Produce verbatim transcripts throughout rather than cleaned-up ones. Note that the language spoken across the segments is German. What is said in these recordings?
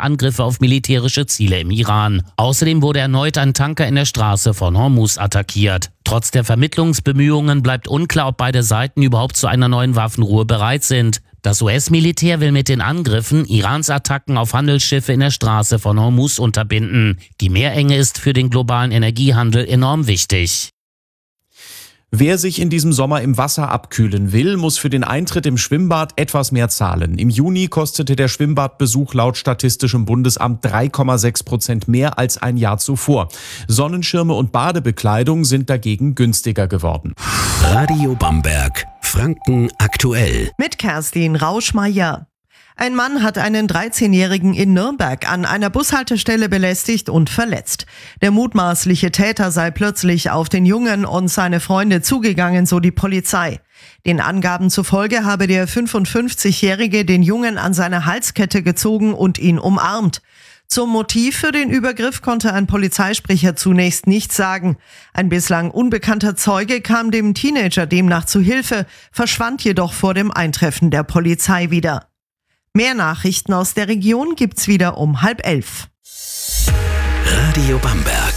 Angriffe auf militärische Ziele im Iran. Außerdem wurde erneut ein Tanker in der Straße von Hormuz attackiert. Trotz der Vermittlungsbemühungen bleibt unklar, ob beide Seiten überhaupt zu einer neuen Waffenruhe bereit sind. Das U S-Militär will mit den Angriffen Irans Attacken auf Handelsschiffe in der Straße von Hormuz unterbinden. Die Meerenge ist für den globalen Energiehandel enorm wichtig. Wer sich in diesem Sommer im Wasser abkühlen will, muss für den Eintritt im Schwimmbad etwas mehr zahlen. Im Juni kostete der Schwimmbadbesuch laut Statistischem Bundesamt drei Komma sechs Prozent mehr als ein Jahr zuvor. Sonnenschirme und Badebekleidung sind dagegen günstiger geworden. Radio Bamberg, Franken aktuell. Mit Kerstin Rauschmeier. Ein Mann hat einen dreizehnjährigen in Nürnberg an einer Bushaltestelle belästigt und verletzt. Der mutmaßliche Täter sei plötzlich auf den Jungen und seine Freunde zugegangen, so die Polizei. Den Angaben zufolge habe der fünfundfünfzigjährige den Jungen an seine Halskette gezogen und ihn umarmt. Zum Motiv für den Übergriff konnte ein Polizeisprecher zunächst nichts sagen. Ein bislang unbekannter Zeuge kam dem Teenager demnach zu Hilfe, verschwand jedoch vor dem Eintreffen der Polizei wieder. Mehr Nachrichten aus der Region gibt's wieder um halb elf. Radio Bamberg.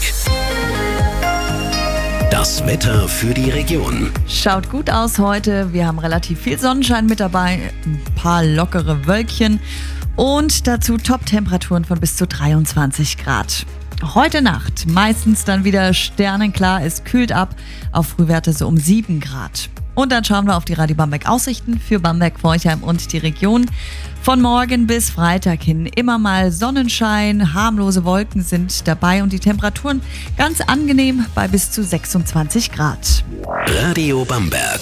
Das Wetter für die Region. Schaut gut aus heute. Wir haben relativ viel Sonnenschein mit dabei, ein paar lockere Wölkchen und dazu Top-Temperaturen von bis zu dreiundzwanzig Grad. Heute Nacht meistens dann wieder sternenklar, es kühlt ab auf Frühwerte so um sieben Grad. Und dann schauen wir auf die Radio Bamberg Aussichten für Bamberg, Forchheim und die Region. Von morgen bis Freitag hin immer mal Sonnenschein, harmlose Wolken sind dabei und die Temperaturen ganz angenehm bei bis zu sechsundzwanzig Grad. Radio Bamberg.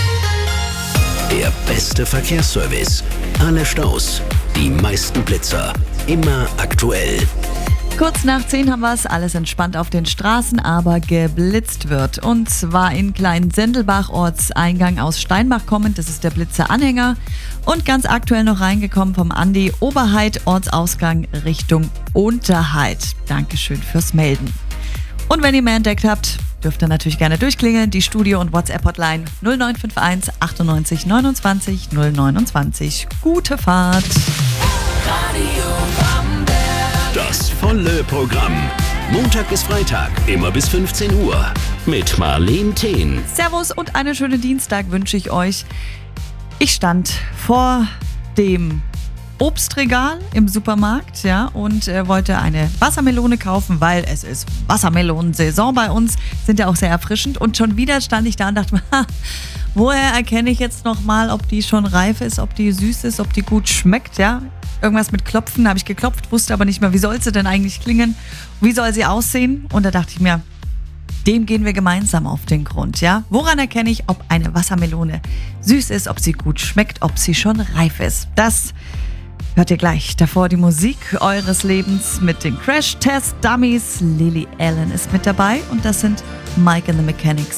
Der beste Verkehrsservice. Alle Staus, die meisten Blitzer, immer aktuell. Kurz nach zehn haben wir es, alles entspannt auf den Straßen, aber geblitzt wird. Und zwar in Klein-Sendelbach, Ortseingang aus Steinbach kommend, das ist der Blitzer-Anhänger. Und ganz aktuell noch reingekommen vom Andi Oberheid, Ortsausgang Richtung Unterheid. Dankeschön fürs Melden. Und wenn ihr mehr entdeckt habt, dürft ihr natürlich gerne durchklingeln. Die Studio- und WhatsApp-Hotline null neun fünf eins achtundneunzig neunundzwanzig null neunundzwanzig. Gute Fahrt! Radio Bamberg. Das volle Programm. Montag bis Freitag, immer bis fünfzehn Uhr. Mit Marleen Thehn. Servus und einen schönen Dienstag wünsche ich euch. Ich stand vor dem Obstregal im Supermarkt, ja, und äh, wollte eine Wassermelone kaufen, weil es ist Wassermelonensaison bei uns, sind ja auch sehr erfrischend. Und schon wieder stand ich da und dachte mir, ha, woher erkenne ich jetzt nochmal, ob die schon reif ist, ob die süß ist, ob die gut schmeckt, ja. Irgendwas mit Klopfen, habe ich geklopft, wusste aber nicht mehr, wie soll sie denn eigentlich klingen, wie soll sie aussehen? Und da dachte ich mir, dem gehen wir gemeinsam auf den Grund, ja? Woran erkenne ich, ob eine Wassermelone süß ist, ob sie gut schmeckt, ob sie schon reif ist? Das hört ihr gleich. Davor die Musik eures Lebens mit den Crash Test Dummies. Lily Allen ist mit dabei und das sind Mike and the Mechanics.